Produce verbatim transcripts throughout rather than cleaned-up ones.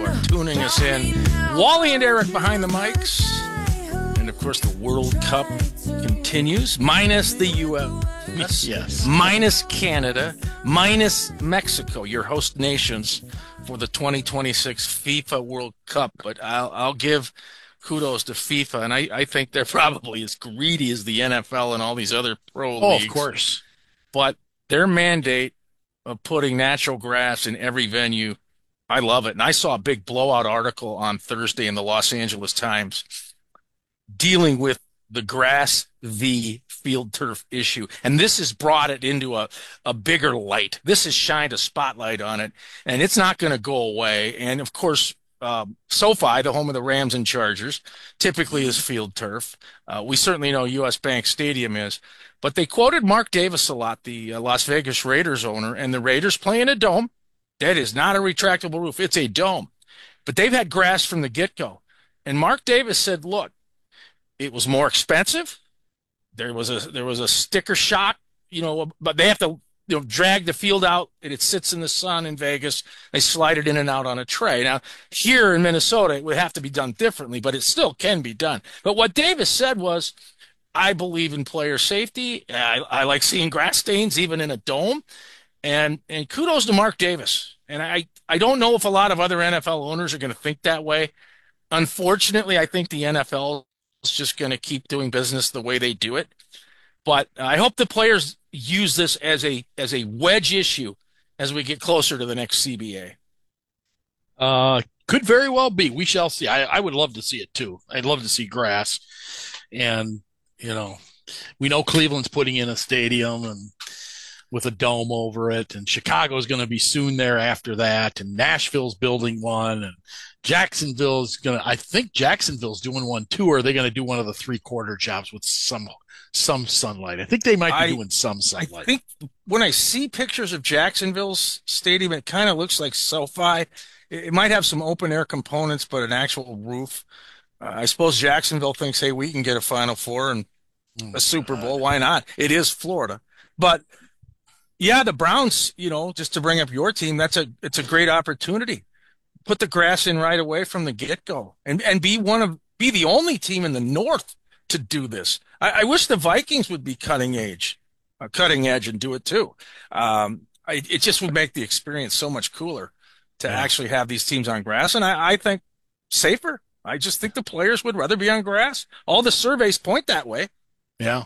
are tuning us in. Wally and Eric behind the mics. And, of course, the World Cup continues, minus the U S, yes, minus Canada, minus Mexico, your host nations for the twenty twenty-six FIFA World Cup. But I'll, I'll give kudos to FIFA, and I, I think they're probably as greedy as the N F L and all these other pro oh, leagues. of course. But their mandate of putting natural grass in every venue, I love it. And I saw a big blowout article on Thursday in the Los Angeles Times dealing with the grass v field turf issue. And this has brought it into a, a bigger light. This has shined a spotlight on it, and it's not going to go away. And, of course, um, SoFi, the home of the Rams and Chargers, typically is field turf. Uh, we certainly know U S. Bank Stadium is. But they quoted Mark Davis a lot, the uh, Las Vegas Raiders owner, and the Raiders play in a dome. That is not a retractable roof. It's a dome. But they've had grass from the get-go. And Mark Davis said, look, it was more expensive. There was a there was a sticker shock, you know, but they have to you know drag the field out, and it sits in the sun in Vegas. They slide it in and out on a tray. Now, here in Minnesota, it would have to be done differently, but it still can be done. But what Davis said was, I believe in player safety. I, I like seeing grass stains even in a dome. And and kudos to Mark Davis. And I, I don't know if a lot of other N F L owners are going to think that way. Unfortunately, I think the N F L is just going to keep doing business the way they do it. But I hope the players use this as a as a wedge issue as we get closer to the next C B A. Uh, could very well be. We shall see. I, I would love to see it too. I'd love to see grass. And, you know, we know Cleveland's putting in a stadium and with a dome over it, and Chicago's going to be soon there after that, and Nashville's building one, and Jacksonville's going to, I think Jacksonville's doing one too, or are they going to do one of the three-quarter jobs with some some sunlight? I think they might be I, doing some sunlight. I think when I see pictures of Jacksonville's stadium, it kind of looks like SoFi. It, it might have some open-air components, but an actual roof. Uh, I suppose Jacksonville thinks, hey, we can get a Final Four and oh, a Super Bowl. God. Why not? It is Florida. But yeah, the Browns, you know, just to bring up your team, that's a it's a great opportunity. Put the grass in right away from the get-go, and and be one of be the only team in the North to do this. I, I wish the Vikings would be cutting edge, uh, cutting edge, and do it too. Um, I, it just would make the experience so much cooler to yeah. actually have these teams on grass, and I, I think safer. I just think the players would rather be on grass. All the surveys point that way. Yeah.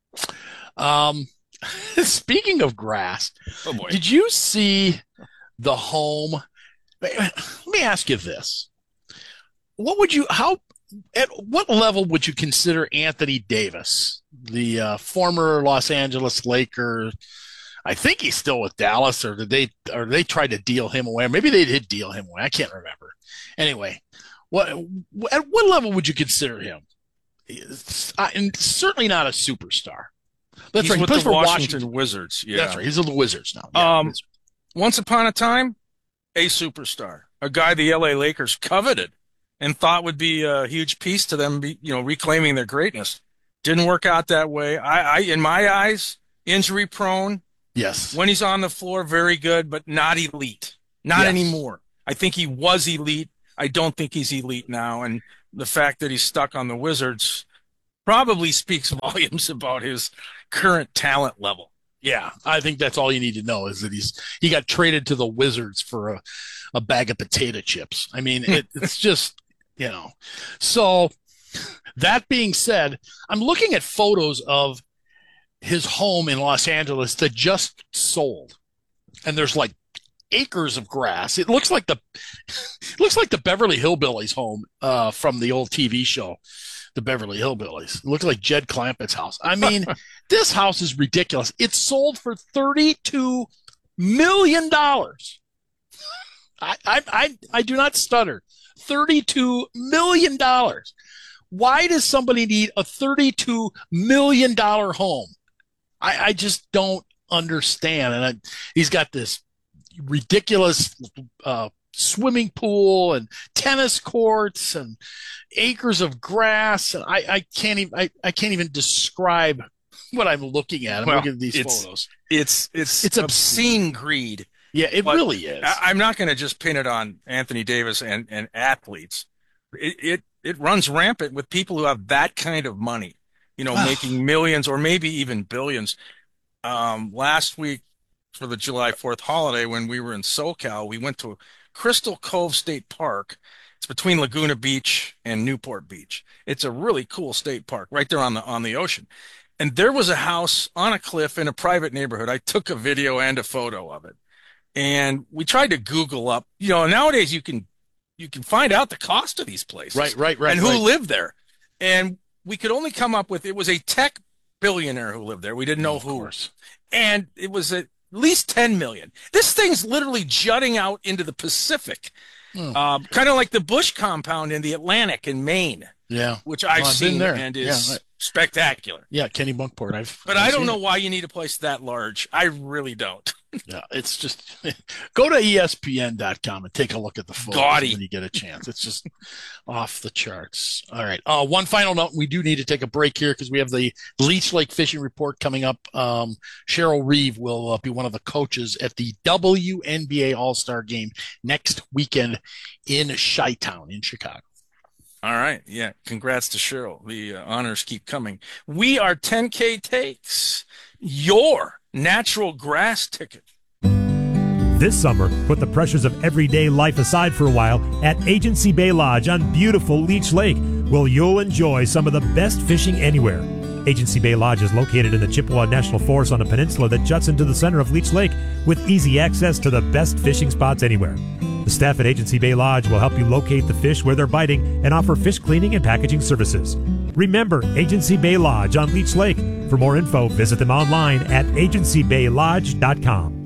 Um. Speaking of grass, oh boy. Did you see the home? Let me ask you this. What would you, how, at what level would you consider Anthony Davis, the uh, former Los Angeles Laker? I think he's still with Dallas, or did they, or they tried to deal him away? Maybe they did deal him away. I can't remember. Anyway, what, at what level would you consider him? Uh, and certainly not a superstar. That's he's right. He with plays the for Washington, Washington Wizards. Yeah, that's right. He's with the Wizards now. Yeah, um, Wizards. Once upon a time, a superstar, a guy the L A Lakers coveted and thought would be a huge piece to them, be, you know, reclaiming their greatness. Didn't work out that way. I, I, in my eyes, injury prone. Yes. When he's on the floor, very good, but not elite. Not yes. anymore. I think he was elite. I don't think he's elite now. And the fact that he's stuck on the Wizards probably speaks volumes about his current talent level. Yeah, I think that's all you need to know is that he's he got traded to the Wizards for a, a bag of potato chips. I mean, it, it's just, you know. So that being said, I'm looking at photos of his home in Los Angeles that just sold, and there's like acres of grass. It looks like the it looks like the Beverly Hillbillies home uh, from the old T V show. The Beverly Hillbillies. It looks like Jed Clampett's house. I mean, this house is ridiculous. It's sold for thirty-two million dollars. I, I, I, I do not stutter. thirty-two million dollars. Why does somebody need a thirty-two million dollars home? I, I just don't understand. And I, he's got this ridiculous uh, swimming pool and tennis courts and acres of grass, and I, I can't even I, I can't even describe what I'm looking at. I'm well, looking at these it's, photos. It's it's it's obscene greed. Yeah, it But really is. I, I'm not going to just pin it on Anthony Davis and, and athletes. It, it it runs rampant with people who have that kind of money, you know, making millions or maybe even billions. Um, last week for the July fourth holiday, when we were in SoCal, we went to Crystal Cove State Park. It's between Laguna Beach and Newport Beach. It's a really cool state park right there on the on the ocean. And there was a house on a cliff in a private neighborhood. I took a video and a photo of it. And we tried to Google up, you know, nowadays you can you can find out the cost of these places. Right, right, right. And who right. lived there. And we could only come up with, it was a tech billionaire who lived there. We didn't know of who. Course. And it was at least ten million. This thing's literally jutting out into the Pacific. Mm. Um, kind of like the Bush compound in the Atlantic in Maine. Yeah. Which I've, well, I've seen there. and is yeah, right. spectacular. Yeah, Kennebunkport. I've But I've I don't know it. why you need a place that large. I really don't. Yeah, it's just go to E S P N dot com and take a look at the photos Gaudy. when you get a chance. It's just off the charts. All right. Uh, one final note: we do need to take a break here because we have the Leech Lake Fishing Report coming up. Um, Cheryl Reeve will uh, be one of the coaches at the W N B A All-Star Game next weekend in Chi-Town in Chicago. All right. Yeah. Congrats to Cheryl. The uh, honors keep coming. We are ten K Takes, your natural grass ticket. This summer, put the pressures of everyday life aside for a while at Agency Bay Lodge on beautiful Leech Lake, where you'll enjoy some of the best fishing anywhere. Agency Bay Lodge is located in the Chippewa National Forest on a peninsula that juts into the center of Leech Lake with easy access to the best fishing spots anywhere. The staff at Agency Bay Lodge will help you locate the fish where they're biting and offer fish cleaning and packaging services. Remember Agency Bay Lodge on Leech Lake. For more info, visit them online at agency bay lodge dot com.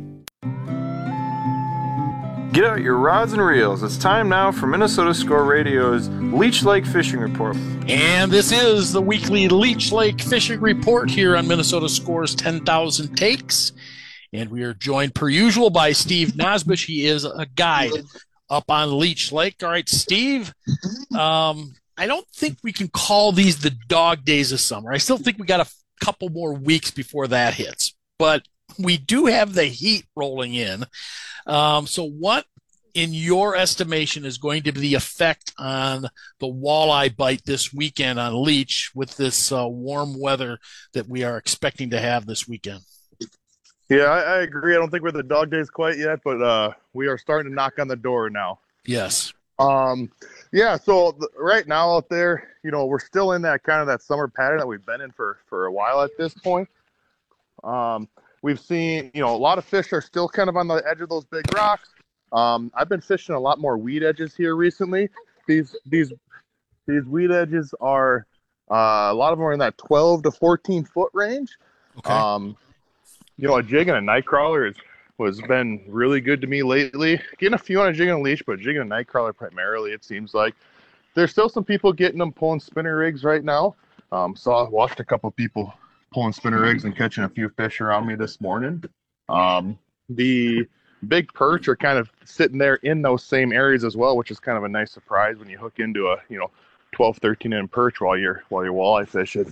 Get out your rods and reels. It's time now for Minnesota Score Radio's Leech Lake Fishing Report. And this is the weekly Leech Lake Fishing Report here on Minnesota Score's ten thousand Takes. And we are joined, per usual, by Steve Nosbush. He is a guide up on Leech Lake. All right, Steve, um, I don't think we can call these the dog days of summer. I still think we got a couple more weeks before that hits. But we do have the heat rolling in. Um, so what, in your estimation, is going to be the effect on the walleye bite this weekend on Leech with this uh, warm weather that we are expecting to have this weekend? Yeah, I, I agree. I don't think we're the dog days quite yet, but uh, we are starting to knock on the door now. Yes. Um, yeah, so th- right now out there, you know, we're still in that kind of that summer pattern that we've been in for, for a while at this point. Um, we've seen, you know, a lot of fish are still kind of on the edge of those big rocks. Um, I've been fishing a lot more weed edges here recently. These these these weed edges are uh, a lot of them are in that twelve to fourteen foot range. Okay. Um, you know, a jig and a night crawler has was been really good to me lately. Getting a few on a jig and a leash, but jig and a night crawler primarily. It seems like there's still some people getting them pulling spinner rigs right now. Um, saw watched a couple people pulling spinner rigs and catching a few fish around me this morning. Um, the big perch are kind of sitting there in those same areas as well, which is kind of a nice surprise when you hook into a, you know, twelve, thirteen inch perch while you're, while you're walleye fishing.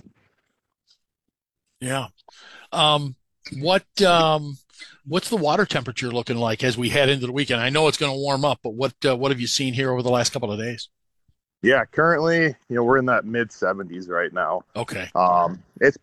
Yeah. Um, what, um, what's the water temperature looking like as we head into the weekend? I know it's going to warm up, but what, uh, what have you seen here over the last couple of days? Yeah, currently, you know, we're in that mid seventies right now. Okay. Um, it's